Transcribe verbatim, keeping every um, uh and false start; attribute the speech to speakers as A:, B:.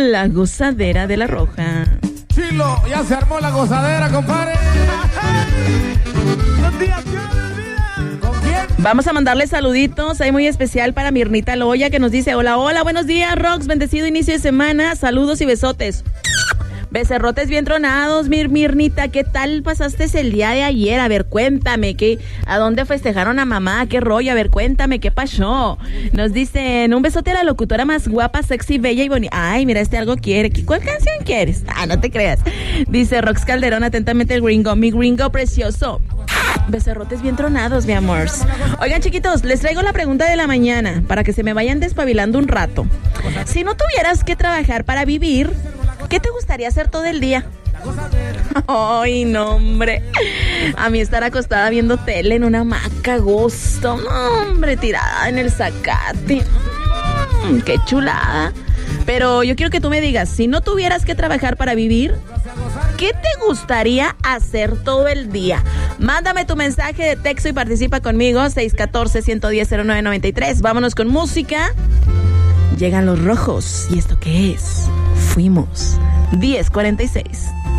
A: la gozadera de la Roja.
B: Chilo, ya se armó la gozadera, compadre. ¿Con quién?
A: Vamos a mandarle saluditos, hay muy especial para Mirnita Loya que nos dice, hola, hola, buenos días, Rox, bendecido inicio de semana, saludos y besotes. Becerrotes bien tronados, Mir, Mirnita, ¿qué tal pasaste el día de ayer? A ver, cuéntame, ¿qué, ¿a dónde festejaron a mamá? ¿Qué rollo? A ver, cuéntame, ¿qué pasó? Nos dicen, un besote a la locutora más guapa, sexy, bella y bonita. Ay, mira, este algo quiere. ¿Cuál canción quieres? Ah, no te creas. Dice Rox Calderón, atentamente el gringo, mi gringo precioso. Becerrotes bien tronados, mi amor. Oigan, chiquitos, les traigo la pregunta de la mañana para que se me vayan despabilando un rato. Si no tuvieras que trabajar para vivir, ¿qué te gustaría hacer todo el día? Ay, no, hombre. A mí estar acostada viendo tele en una hamaca a gusto. No, hombre, tirada en el zacate. Mm, qué chulada. Pero yo quiero que tú me digas, si no tuvieras que trabajar para vivir, ¿qué te gustaría hacer todo el día? Mándame tu mensaje de texto y participa conmigo. seis uno cuatro, uno uno cero, cero nueve nueve tres. Vámonos con música. Llegan los rojos. ¿Y esto qué es? Fuimos. diez cuarenta y seis.